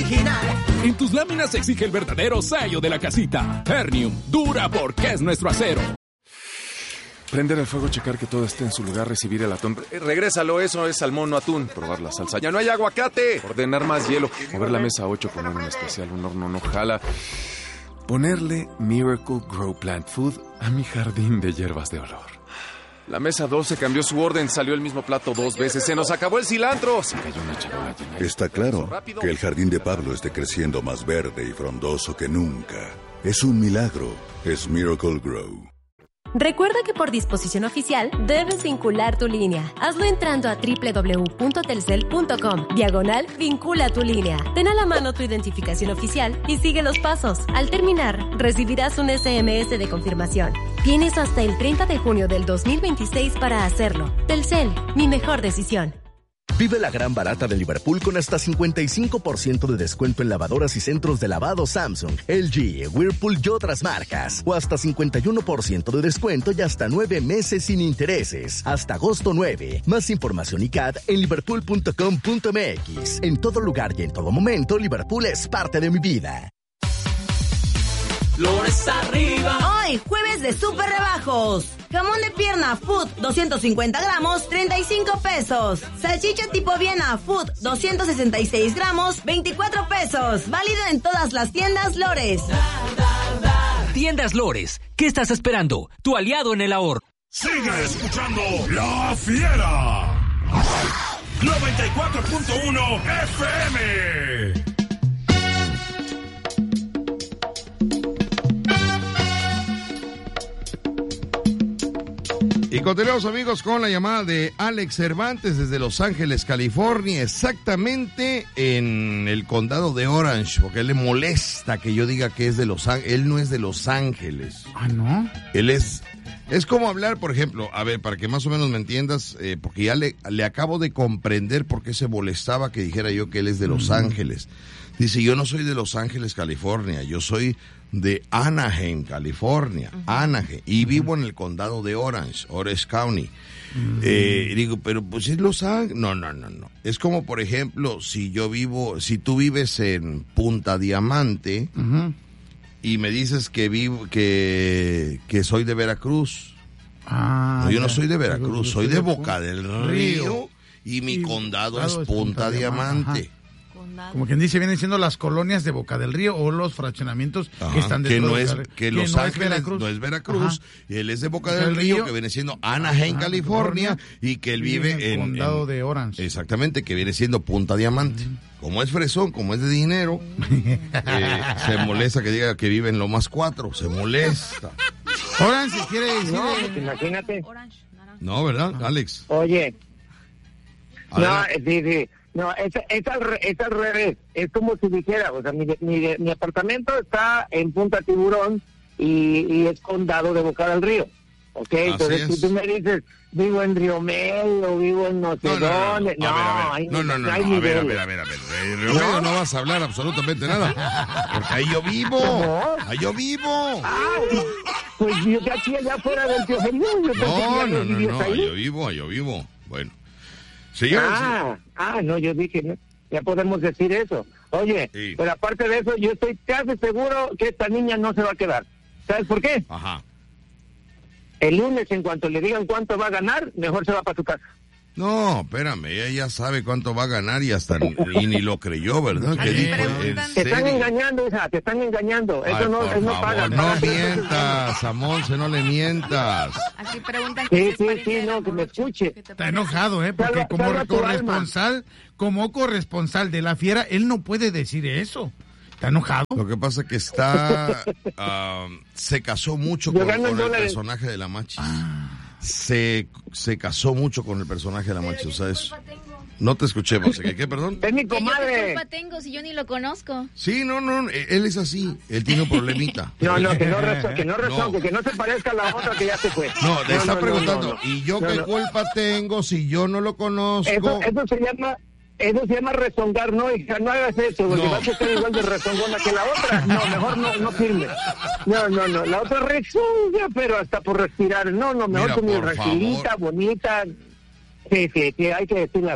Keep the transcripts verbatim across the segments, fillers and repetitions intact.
original. En tus láminas se exige el verdadero sello de la casita. Ternium, dura porque es nuestro acero. Prender el fuego, checar que todo esté en su lugar, recibir el atún. Eh, regrésalo, eso es salmón, no atún. Probar la salsa. ¡Ya no hay aguacate! Ordenar más hielo. Mover la mesa a ocho, poner un especial, un horno no jala. Ponerle Miracle Grow Plant Food a mi jardín de hierbas de olor. La mesa doce cambió su orden, salió el mismo plato dos veces. ¡Se nos acabó el cilantro! Se cayó una charola llena. Está claro que el jardín de Pablo esté creciendo más verde y frondoso que nunca. Es un milagro. Es Miracle Grow. Recuerda que por disposición oficial debes vincular tu línea. Hazlo entrando a doble u doble u doble u punto telcel punto com, diagonal vincula tu línea. Ten a la mano tu identificación oficial y sigue los pasos. Al terminar, recibirás un ese eme ese de confirmación. Tienes hasta el treinta de junio del dos mil veintiséis para hacerlo. Telcel, mi mejor decisión. Vive la gran barata de Liverpool con hasta cincuenta y cinco por ciento de descuento en lavadoras y centros de lavado Samsung, L G, Whirlpool y otras marcas. O hasta cincuenta y uno por ciento de descuento y hasta nueve meses sin intereses. Hasta agosto nueve. Más información y C A D en liverpool punto com punto eme equis. En todo lugar y en todo momento, Liverpool es parte de mi vida. Lores arriba. Hoy, jueves de super rebajos. Jamón de pierna Food doscientos cincuenta gramos, treinta y cinco pesos. Salchicha tipo Viena Food doscientos sesenta y seis gramos, veinticuatro pesos. Válido en todas las tiendas Lores. Tiendas Lores, ¿qué estás esperando? Tu aliado en el ahorro. Sigue escuchando La Fiera. noventa y cuatro punto uno F M. Y continuamos, amigos, con la llamada de Alex Cervantes desde Los Ángeles, California, exactamente en el condado de Orange, porque a él le molesta que yo diga que es de Los Ángeles. Él no es de Los Ángeles. Ah, ¿no? Él es... Es como hablar, por ejemplo, a ver, para que más o menos me entiendas, eh, porque ya le, le acabo de comprender por qué se molestaba que dijera yo que él es de Los Ángeles. Dice, yo no soy de Los Ángeles, California, yo soy de Anaheim, California, uh-huh. Anaheim, y vivo en el condado de Orange, Orange County. Uh-huh. Eh, y digo, pero pues es Los Ángeles. No, no, no, no. Es como, por ejemplo, si yo vivo, si tú vives en Punta Diamante, uh-huh. y me dices que vivo, que, que soy de Veracruz. Ah, no, yo no soy de Veracruz, soy de Boca del Río, y mi y condado es Punta, Punta Diamante. Ajá. Como quien dice, vienen siendo las colonias de Boca del Río o los fraccionamientos Ajá, que están dentro que no es, de que Los no Ángeles es Veracruz. no es Veracruz, y él es de Boca del Río, Río, que viene siendo Anaheim, Ajá, California, California, y que él vive en el en, condado en, de Orange. Exactamente, que viene siendo Punta Diamante. Uh-huh. Como es fresón, como es de dinero, eh, se molesta que diga que vive en Lomas cuatro, se molesta. Orange, si quiere decir... No, pues imagínate. No, ¿verdad, Alex? Oye, no, sí, sí. No, es, es, al, es al revés. Es como si dijera, o sea, mi, mi, mi apartamento está en Punta Tiburón y, y es condado de Boca del Río. ¿Ok? Así Entonces, es. Si tú me dices, vivo en Río Medio, vivo en no sé no, dónde. No, no, no, no, no, a ver, a ver, a ver, a ver. En Río Medio no vas a hablar absolutamente nada. Porque ahí yo vivo. ¿Cómo? Ahí yo vivo. Ay, pues yo de aquí allá fuera del Tío Feliz. No, no, no, no, ahí yo vivo, ahí yo vivo. Bueno. Señores, ah, sí. ah, no, yo dije, ¿no? Ya podemos decir eso. Oye, sí. Pero aparte de eso, yo estoy casi seguro que esta niña no se va a quedar. ¿Sabes por qué? Ajá. El lunes, en cuanto le digan cuánto va a ganar, mejor se va para su casa. No, espérame, ella ya sabe cuánto va a ganar y hasta ni, ni lo creyó, ¿verdad? ¿Qué dijo? Te están engañando, hija, te están engañando. Eso Ay, no, por no favor, paga. No mientas, a Monse, no le mientas. Aquí preguntan sí, sí, sí, no, que me escuche. Está enojado, ¿eh? Porque salva, como salva corresponsal, como corresponsal de La Fiera, él no puede decir eso. ¿Está enojado? Lo que pasa es que está... Uh, se casó mucho con, con el personaje de la Machis. Ah. Se, se casó mucho con el personaje de la Machis, o sea, es... No te escuché, Monse. ¿Qué, qué, perdón? Es mi comadre. ¿Qué culpa tengo si yo ni lo conozco? Sí, no, no, él es así. Él tiene un problemita. No, no, que no rezongue, que no rezongue, no. que no se parezca a la otra que ya se fue. No, le no, está no, preguntando, no, no, no. ¿y yo no, qué no. culpa tengo si yo no lo conozco? Eso, eso se llama... Eso se llama rezongar, no, hija, no hagas eso, porque no. vas a estar igual de rezongona que la otra. No, mejor no, no firme. No, no, no, la otra rezonga, pero hasta por respirar. No, no, mejor como tranquilita, bonita. Sí, sí, sí, hay que decir la verdad.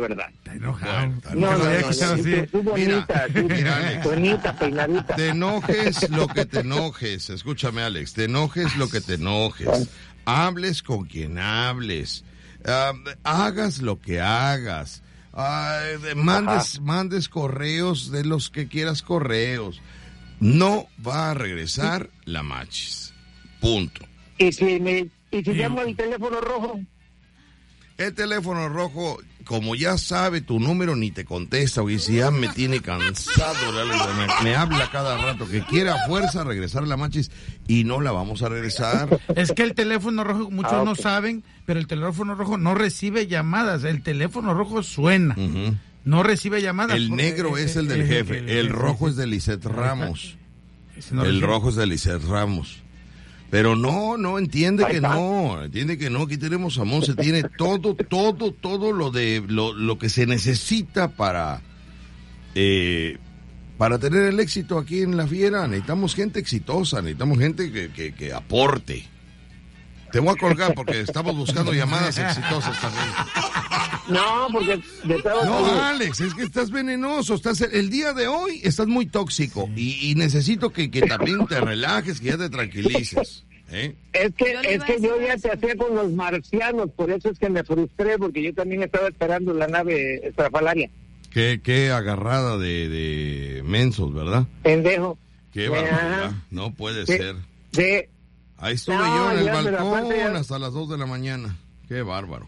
Está enojado. Bueno, No, no, Nunca lo había no, escuchado no, así. tú, tú bonita, tú, mira, Alex. bonita, peinadita. Te enojes lo que te enojes. Escúchame, Alex. Te enojes lo que te enojes. Hables con quien hables. Uh, hagas lo que hagas. Uh, mandes, mandes correos de los que quieras correos. No va a regresar la Machis. Punto. ¿Y si, me, y si llamo al teléfono rojo? El teléfono rojo, como ya sabe tu número, ni te contesta, y si ya me tiene cansado, me, me habla cada rato que quiere a fuerza regresar la Machis y no la vamos a regresar. Es que el teléfono rojo, muchos Ah, no ok. saben, pero el teléfono rojo no recibe llamadas. El teléfono rojo suena, Uh-huh. no recibe llamadas. El porque negro es el del el- jefe, el- el el- rojo el- es de Lisette Ramos. Ese no El recibe. rojo es de Lisette Ramos. Pero no, no, entiende Ahí que está. no, entiende que no, aquí tenemos a Monse, tiene todo, todo, todo lo de, lo, lo que se necesita para, eh, para tener el éxito aquí en La Fiera. Necesitamos gente exitosa, necesitamos gente que, que, que aporte. Te voy a colgar porque estamos buscando llamadas exitosas también. No, porque de todos No, modos- Alex, es que estás venenoso, estás, el día de hoy estás muy tóxico y, y necesito que, que también te relajes, que ya te tranquilices. ¿eh? Es que, Yo le es iba a que decir yo ya eso. te hacía con los marcianos, por eso es que me frustré, porque yo también estaba esperando la nave estrafalaria. Qué, qué agarrada de, de mensos, ¿verdad? Pendejo. Qué Ajá. barbaridad, no puede Sí. ser. Sí. Ahí estuve No, yo en el ya, pero balcón aparte ya- hasta las dos de la mañana. Qué bárbaro.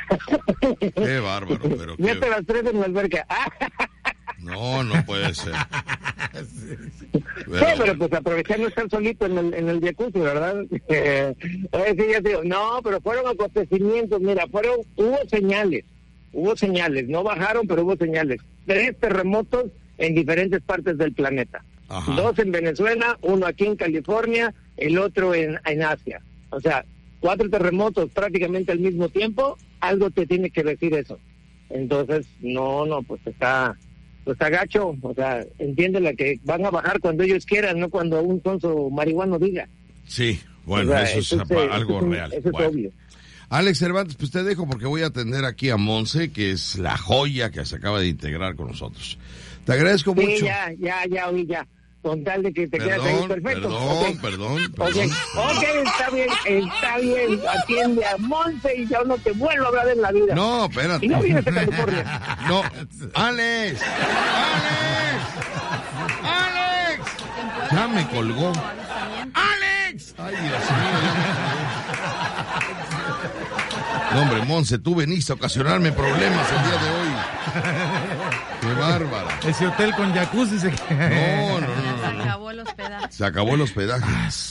Qué bárbaro, pero Ya qué... te las tres en la alberca. Ah, No, no puede ser. sí, Pero- pero pues aprovechando estar solito en el, en el jacuzzi, ¿verdad? Eh, eh, sí, ya te digo, no, pero fueron acontecimientos, mira, fueron, hubo señales, hubo señales, no bajaron, pero hubo señales. Tres terremotos en diferentes partes del planeta. Ajá. Dos en Venezuela, uno aquí en California, el otro en, en Asia. O sea, cuatro terremotos prácticamente al mismo tiempo, algo te tiene que decir eso. Entonces, no, no, pues está, pues está gacho. O sea, entiéndela que van a bajar cuando ellos quieran, no cuando un sonso marihuano diga. Sí, bueno, O sea, eso es eso apa- es- algo eso es- real. Eso es Bueno. obvio. Alex Cervantes, pues te dejo porque voy a atender aquí a Monse, que es la joya que se acaba de integrar con nosotros. Te agradezco Sí, mucho. ya, ya, ya, oí, ya. Con tal de que te quedas ahí Perdón, perfecto. perdón, Ok. perdón, Ok, perdón. ok, está bien, está bien. Atiende a Monse y ya no te vuelvo a hablar en la vida. No, espérate. Y no vienes a California. No, Alex, Alex, Alex. Ya me colgó. Alex. Ay, Dios mío. No, hombre, Monse, tú veniste a ocasionarme problemas el día de hoy. Qué bárbara. Ese hotel con jacuzzi se... No, no, no, Se no, no. acabó el hospedaje. Se acabó el hospedaje.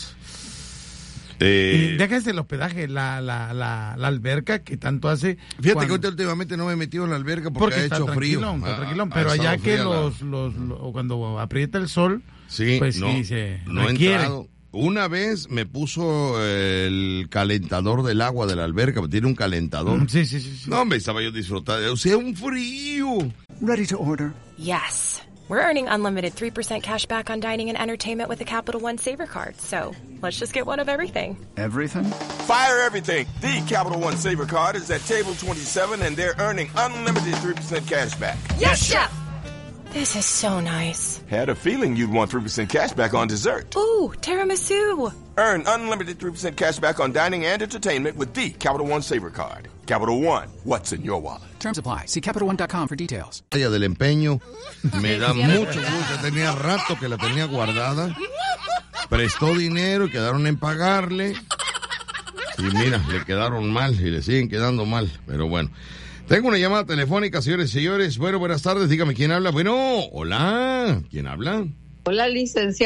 Y Eh, déjese el hospedaje, la, la, la, la alberca que tanto hace. fíjate que cuando- ahorita últimamente no me he metido en la alberca porque, porque ha está hecho frío. tranquilón, está Ah, tranquilón, ha pero estado allá que fría la- los, los, los- cuando aprieta el sol, Sí, pues no, sí se no he requiere. entrado. Una vez me puso el calentador del agua de la alberca, tiene un calentador. Mm, Sí, sí, sí. sí. No, hombre, estaba yo disfrutando. O sea, un frío. Ready to order. Yes. We're earning unlimited three percent cash back on dining and entertainment with the Capital One Saver Card. So let's just get one of everything. Everything? Fire everything. The Capital One Saver Card is at table twenty-seven, and they're earning unlimited three percent cash back. Yes, Chef! This is so nice. Had a feeling you'd want three percent cash back on dessert. Ooh, tiramisu. Earn unlimited three percent cash back on dining and entertainment with the Capital One Saver Card. Capital One, what's in your wallet? Terms apply. See Capital One dot com for details. Ella del empeño me da mucho gusto. Tenía rato que la tenía guardada. Prestó dinero y quedaron en pagarle. Y mira, le quedaron mal y le siguen quedando mal. Pero bueno. Tengo una llamada telefónica, señores y señores. Bueno, buenas tardes. Dígame quién habla. Bueno, hola. ¿Quién habla? Hola, licenciado.